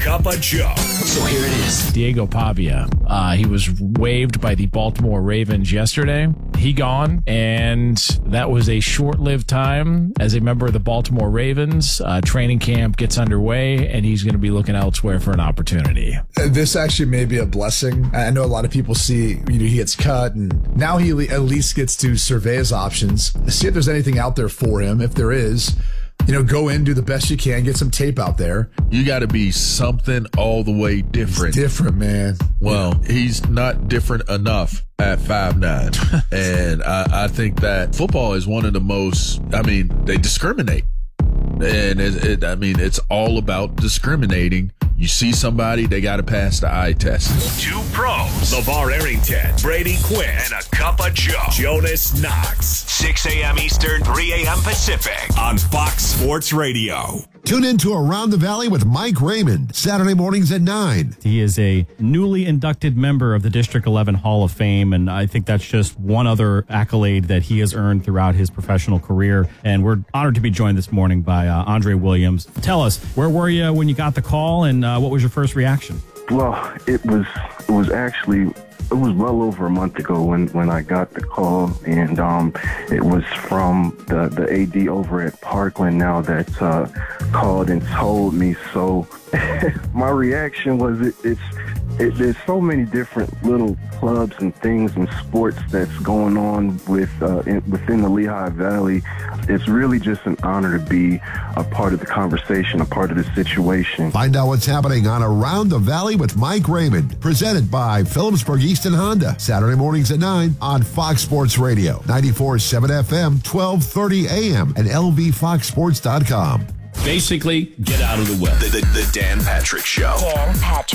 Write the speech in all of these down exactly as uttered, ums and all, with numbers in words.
Cup of Joe. So here it is. Diego Pavia. Uh, he was waived by the Baltimore Ravens yesterday. He gone, and that was a short-lived time as a member of the Baltimore Ravens. Uh, training camp gets underway, and he's going to be looking elsewhere for an opportunity. This actually may be a blessing. I know a lot of people see, you know, he gets cut, and now he at least gets to survey his options, see if there's anything out there for him. If there is, you know, go in, do the best you can, get some tape out there. You got to be something all the way different. He's different, man. Well, yeah. He's not different enough at five nine. And I, I think that football is one of the most, I mean, they discriminate. And it, it, I mean, it's all about discriminating. You see somebody, they got to pass the eye test. Two pros, LeVar Arrington, Brady Quinn, and a cup of Joe, Jonas Knox. six a.m. Eastern, three a.m. Pacific on Fox Sports Radio. Tune in to Around the Valley with Mike Raymond, Saturday mornings at nine. He is a newly inducted member of the District eleven Hall of Fame, and I think that's just one other accolade that he has earned throughout his professional career. And we're honored to be joined this morning by uh, Andre Williams. Tell us, where were you when you got the call, and uh, what was your first reaction? Well, it was it was actually... It was well over a month ago when, when I got the call, and um, it was from the, the A D over at Parkland now that uh, called and told me. So my reaction was it, it's it, there's so many different little clubs and things and sports that's going on with uh, in, within the Lehigh Valley. It's really just an honor to be a part of the conversation, a part of the situation. Find out what's happening on Around the Valley with Mike Raymond, presented by Phillipsburg Easton Honda, Saturday mornings at nine on Fox Sports Radio, ninety-four point seven F M, twelve thirty A M, and L V fox sports dot com. Basically, get out of the way. The, the, the Dan Patrick Show. Dan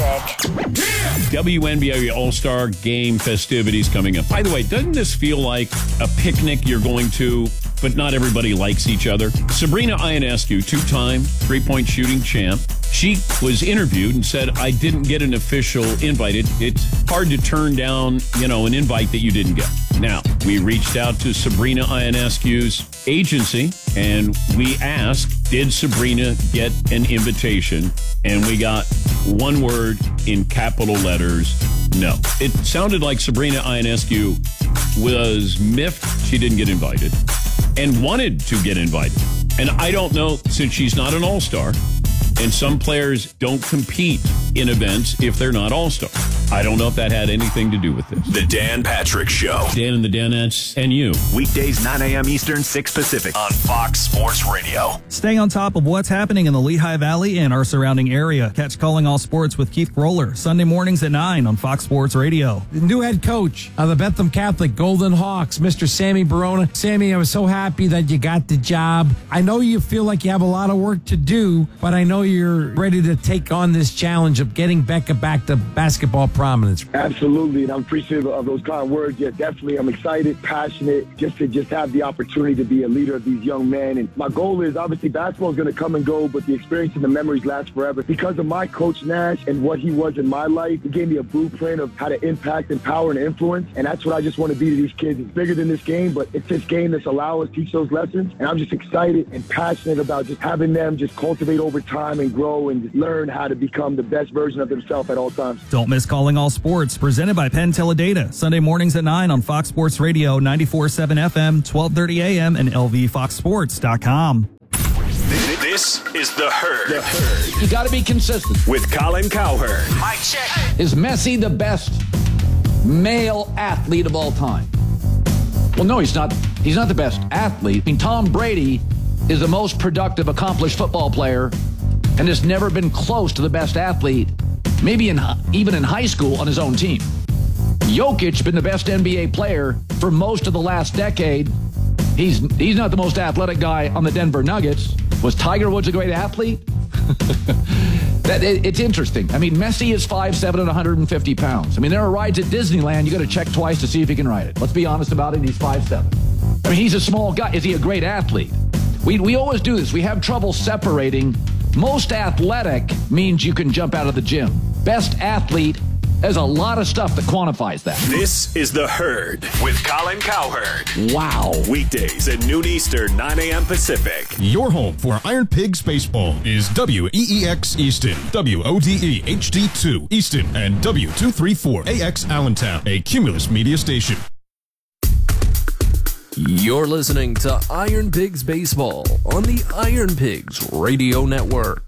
Patrick. W N B A All-Star Game festivities coming up. By the way, doesn't this feel like a picnic you're going to, but not everybody likes each other? Sabrina Ionescu, two-time three-point shooting champ, she was interviewed and said, I didn't get an official invite. It, it's hard to turn down, you know, an invite that you didn't get. Now, we reached out to Sabrina Ionescu's agency, and we asked, did Sabrina get an invitation? And we got one word in capital letters, no. It sounded like Sabrina Ionescu was miffed she didn't get invited and wanted to get invited. And I don't know, since she's not an all-star, and some players don't compete in events if they're not all-stars. I don't know if that had anything to do with this. The Dan Patrick Show. Dan and the Danettes and you. Weekdays, nine a.m. Eastern, six Pacific on Fox Sports Radio. Stay on top of what's happening in the Lehigh Valley and our surrounding area. Catch Calling All Sports with Keith Groller, Sunday mornings at nine on Fox Sports Radio. The new head coach of the Bethlehem Catholic Golden Hawks, Mister Sammy Barona. Sammy, I was so happy that you got the job. I know you feel like you have a lot of work to do, but I know you're ready to take on this challenge of getting Becca back to basketball prominence. Absolutely, and I'm appreciative of those kind words. Yeah, definitely, I'm excited, passionate, just to just have the opportunity to be a leader of these young men. And my goal is, obviously, basketball is going to come and go, but the experience and the memories last forever. Because of my Coach Nash and what he was in my life, he gave me a blueprint of how to impact, empower, and influence, and that's what I just want to be to these kids. It's bigger than this game, but it's this game that's allowed us to teach those lessons, and I'm just excited and passionate about just having them just cultivate over time and grow and just learn how to become the best version of themselves at all times. Don't miss Calling All Sports, presented by Penn Teledata, Sunday mornings at nine on Fox Sports Radio, ninety-four point seven F M, twelve thirty A M, and L V fox sports dot com. This is The Herd. The Herd. You got to be consistent. With Colin Cowherd. Mike check. Is Messi the best male athlete of all time? Well, no, he's not. He's not the best athlete. I mean, Tom Brady is the most productive, accomplished football player and has never been close to the best athlete, maybe in even in high school on his own team. Jokic been the best N B A player for most of the last decade. He's he's not the most athletic guy on the Denver Nuggets. Was Tiger Woods a great athlete? that it, It's interesting. I mean, Messi is five seven and one hundred fifty pounds. I mean, there are rides at Disneyland you got to check twice to see if he can ride it. Let's be honest about it. He's five seven. I mean, he's a small guy. Is he a great athlete? We we always do this. We have trouble separating. Most athletic means you can jump out of the gym. Best athlete There's a lot of stuff that quantifies that. This is The Herd with Colin Cowherd. Wow. Weekdays at noon Eastern, nine a.m. Pacific. Your home for Iron Pigs baseball is W E E X Easton, W O D E H D two Easton, and W two thirty-four A X Allentown, a Cumulus media station. You're listening to Iron Pigs Baseball on the Iron Pigs Radio Network.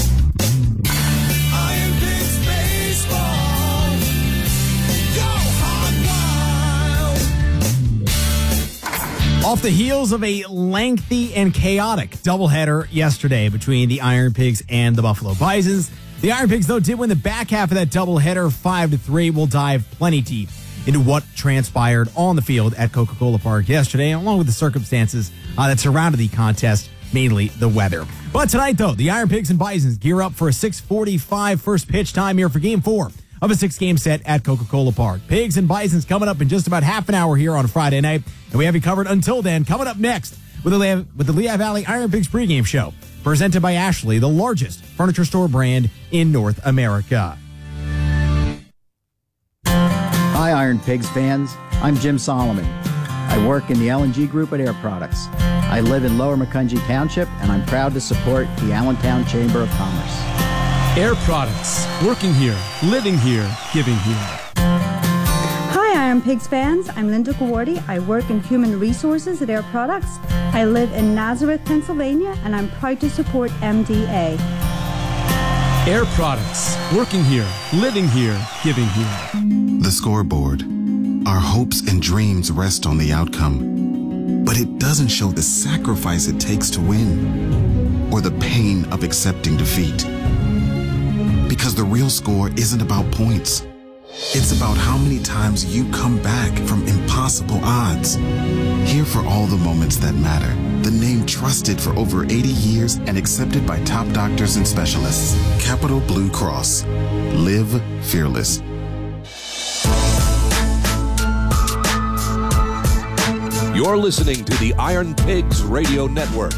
Iron Pigs Baseball. Go hog wild. Off the heels of a lengthy and chaotic doubleheader yesterday between the Iron Pigs and the Buffalo Bisons, the Iron Pigs, though, did win the back half of that doubleheader five to three. We'll dive plenty deep into what transpired on the field at Coca-Cola Park yesterday, along with the circumstances uh, that surrounded the contest, mainly the weather. But tonight, though, the Iron Pigs and Bisons gear up for a six forty-five first pitch time here for Game four of a six-game set at Coca-Cola Park. Pigs and Bisons coming up in just about half an hour here on a Friday night, and we have you covered until then. Coming up next with the, Le- with the Lehigh Valley Iron Pigs pregame show, presented by Ashley, the largest furniture store brand in North America. Hi, Iron Pigs fans. I'm Jim Solomon. I work in the L and G Group at Air Products. I live in Lower Macungie Township, and I'm proud to support the Allentown Chamber of Commerce. Air Products. Working here, living here, giving here. Hi, Iron Pigs fans. I'm Linda Gawardi. I work in Human Resources at Air Products. I live in Nazareth, Pennsylvania, and I'm proud to support M D A. Air Products. Working here, living here, giving here. The scoreboard. Our hopes and dreams rest on the outcome, but it doesn't show the sacrifice it takes to win or the pain of accepting defeat. Because the real score isn't about points. It's about how many times you come back from impossible odds. Here for all the moments that matter. The name trusted for over eighty years and accepted by top doctors and specialists. Capital Blue Cross. Live fearless. You're listening to the Iron Pigs Radio Network.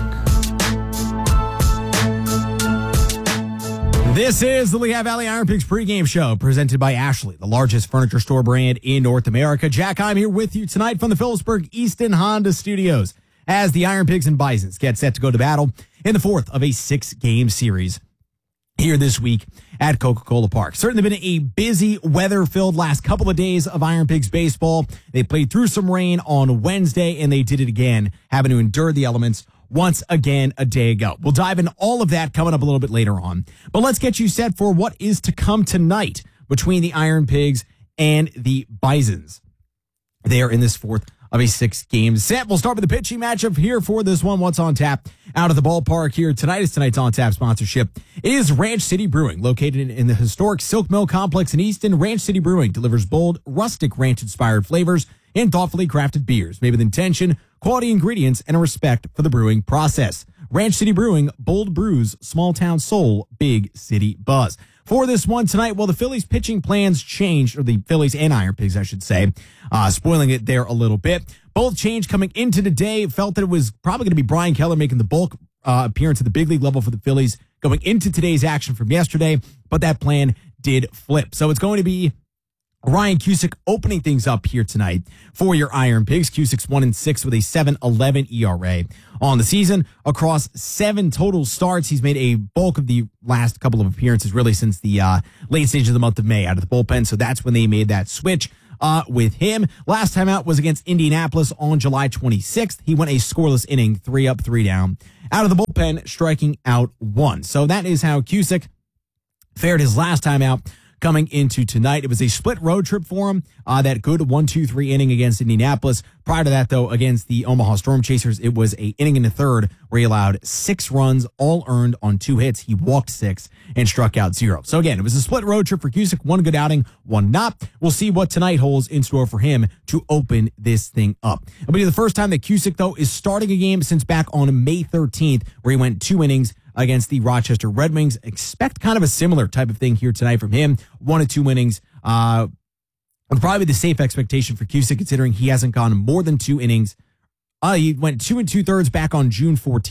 This is the Lehigh Valley Iron Pigs pregame show presented by Ashley, the largest furniture store brand in North America. Jack, I'm here with you tonight from the Phillipsburg Easton Honda Studios as the Iron Pigs and Bisons get set to go to battle in the fourth of a six-game series here this week at Coca-Cola Park. Certainly been a busy, weather-filled last couple of days of Iron Pigs baseball. They played through some rain on Wednesday, and they did it again, having to endure the elements once again a day ago. We'll dive into all of that coming up a little bit later on. But let's get you set for what is to come tonight between the Iron Pigs and the Bisons. They are in this fourth of a six-game set. We'll start with the pitching matchup here for this one. What's on tap out of the ballpark here tonight is tonight's on-tap sponsorship is Ranch City Brewing, located in the historic Silk Mill Complex in Easton. Ranch City Brewing delivers bold, rustic ranch-inspired flavors and thoughtfully crafted beers made with intention, quality ingredients, and a respect for the brewing process. Ranch City Brewing, bold brews, small town soul, big city buzz. For this one tonight, well, the Phillies pitching plans changed, or the Phillies and Iron Pigs, I should say, uh, spoiling it there a little bit. Both changed coming into today. Felt that it was probably going to be Brian Keller making the bulk uh, appearance at the big league level for the Phillies going into today's action from yesterday, but that plan did flip. So it's going to be Ryan Cusick opening things up here tonight for your Iron Pigs. Cusick's one and six with a seven eleven E R A on the season. Across seven total starts, he's made a bulk of the last couple of appearances, really since the uh, late stage of the month of May out of the bullpen. So that's when they made that switch uh, with him. Last time out was against Indianapolis on July twenty-sixth. He went a scoreless inning, three up, three down, out of the bullpen, striking out one. So that is how Cusick fared his last time out. Coming into tonight, it was a split road trip for him. Uh, that good one, two, three inning against Indianapolis. Prior to that, though, against the Omaha Storm Chasers, it was a inning and a third where he allowed six runs, all earned on two hits. He walked six and struck out zero. So again, it was a split road trip for Cusick. One good outing, one not. We'll see what tonight holds in store for him to open this thing up. It'll be the first time that Cusick, though, is starting a game since back on May thirteenth, where he went two innings against the Rochester Red Wings. Expect kind of a similar type of thing here tonight from him. One or two innings. Uh, probably the safe expectation for Cusick, considering he hasn't gone more than two innings. Uh, he went two and two thirds back on June fourteenth.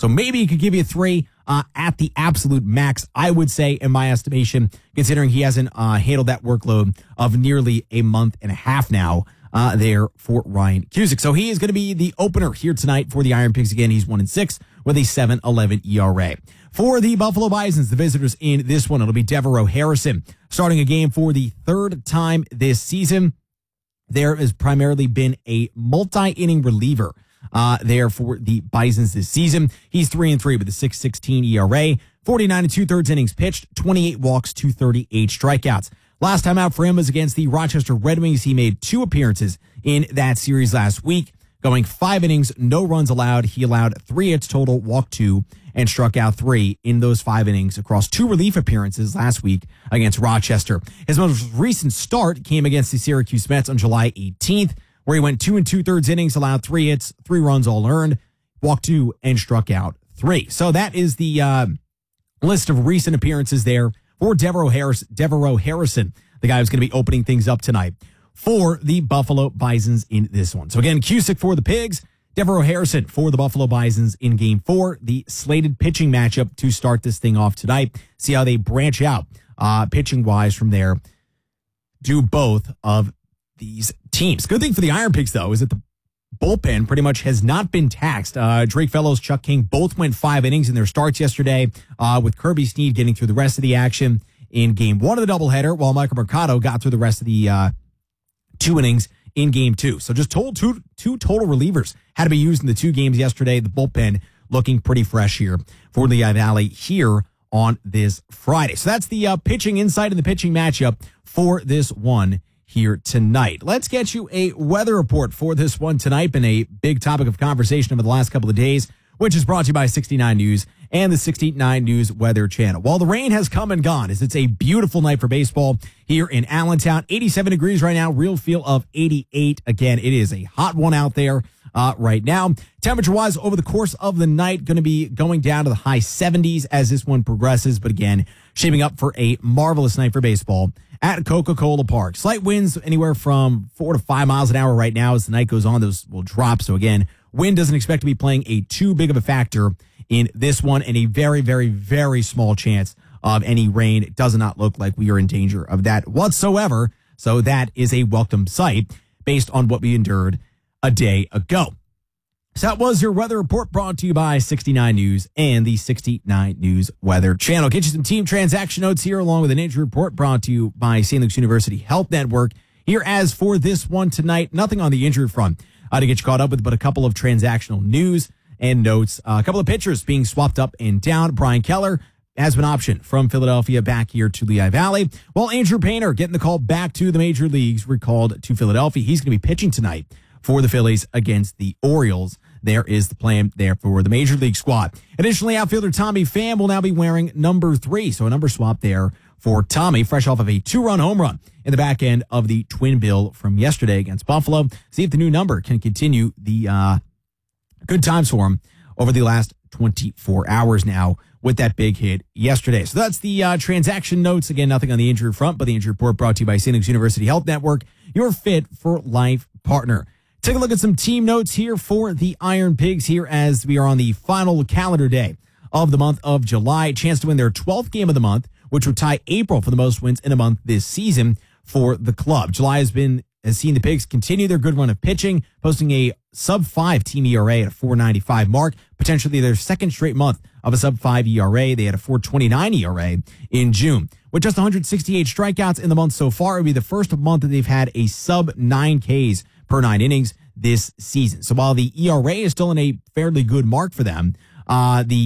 So maybe he could give you three uh, at the absolute max, I would say, in my estimation, considering he hasn't uh, handled that workload of nearly a month and a half now uh, there for Ryan Cusick. So he is going to be the opener here tonight for the Iron Pigs. Again, he's one and six with a seven eleven E R A. For the Buffalo Bisons, the visitors in this one, it'll be Devereaux Harrison starting a game for the third time this season. There has primarily been a multi-inning reliever uh, there for the Bisons this season. He's three and three with a six sixteen E R A, forty-nine and two-thirds innings pitched, twenty-eight walks, two thirty-eight strikeouts. Last time out for him was against the Rochester Red Wings. He made two appearances in that series last week, going five innings, no runs allowed. He allowed three hits total, walked two, and struck out three in those five innings across two relief appearances last week against Rochester. His most recent start came against the Syracuse Mets on July eighteenth, where he went two and two-thirds innings, allowed three hits, three runs all earned, walked two, and struck out three. So that is the uh, list of recent appearances there for Devereaux, Harris, Devereaux Harrison, the guy who's going to be opening things up tonight for the Buffalo Bisons in this one. So again, Cusick for the Pigs, Devereaux Harrison for the Buffalo Bisons in game four, the slated pitching matchup to start this thing off tonight. See how they branch out uh, pitching-wise from there. Do both of these teams. Good thing for the Iron Pigs, though, is that the bullpen pretty much has not been taxed. Uh, Drake Fellows, Chuck King both went five innings in their starts yesterday, uh, with Kirby Snead getting through the rest of the action in game one of the doubleheader, while Michael Mercado got through the rest of the uh, two innings in game two. So just total two, two total relievers had to be used in the two games yesterday. The bullpen looking pretty fresh here for Lehigh Valley here on this Friday. So that's the uh, pitching insight and the pitching matchup for this one here tonight. Let's get you a weather report for this one tonight. Been a big topic of conversation over the last couple of days, which is brought to you by sixty-nine News and the sixty-nine News Weather Channel. While the rain has come and gone, as it's a beautiful night for baseball here in Allentown. eighty-seven degrees right now, real feel of eighty-eight. Again, it is a hot one out there uh, right now. Temperature-wise, over the course of the night, going to be going down to the high seventies as this one progresses. But again, shaping up for a marvelous night for baseball at Coca-Cola Park. Slight winds anywhere from four to five miles an hour right now. As the night goes on, those will drop. So again, wind doesn't expect to be playing a too big of a factor in this one, and a very, very, very small chance of any rain. It does not look like we are in danger of that whatsoever. So that is a welcome sight based on what we endured a day ago. So that was your weather report brought to you by sixty-nine News and the sixty-nine News Weather Channel. Get you some team transaction notes here along with an injury report brought to you by Saint Luke's University Health Network. Here as for this one tonight, nothing on the injury front uh, to get you caught up with, but a couple of transactional news and notes. Uh, a couple of pitchers being swapped up and down. Brian Keller has been optioned from Philadelphia back here to Lehigh Valley, while Andrew Painter getting the call back to the major leagues, recalled to Philadelphia. He's going to be pitching tonight for the Phillies against the Orioles. There is the plan there for the major league squad. Additionally, outfielder Tommy Pham will now be wearing number three. So a number swap there for Tommy, fresh off of a two-run home run in the back end of the twin bill from yesterday against Buffalo. See if the new number can continue the uh, good times for him over the last twenty-four hours now with that big hit yesterday. So that's the uh, transaction notes. Again, nothing on the injury front, but the injury report brought to you by Saint Luke's University Health Network, your fit for life partner. Take a look at some team notes here for the Iron Pigs here as we are on the final calendar day of the month of July. Chance to win their twelfth game of the month, which would tie April for the most wins in a month this season for the club. July has been has seen the Pigs continue their good run of pitching, posting a sub five team E R A at a four ninety-five mark, potentially their second straight month of a sub five E R A. They had a four twenty-nine E R A in June. With just one hundred sixty-eight strikeouts in the month so far, it would be the first month that they've had a sub nine Ks per nine innings this season. So while the E R A is still in a fairly good mark for them, uh, the